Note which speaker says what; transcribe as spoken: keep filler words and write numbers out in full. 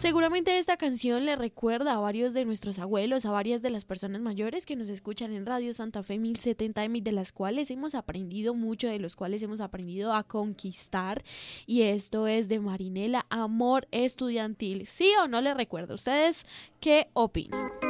Speaker 1: Seguramente esta canción le recuerda a varios de nuestros abuelos, a varias de las personas mayores que nos escuchan en Radio Santa Fe mil setenta M, de las cuales hemos aprendido mucho, de los cuales hemos aprendido a conquistar. Y esto es de Marinela, Amor Estudiantil. ¿Sí o no le recuerda? ¿Ustedes qué opinan?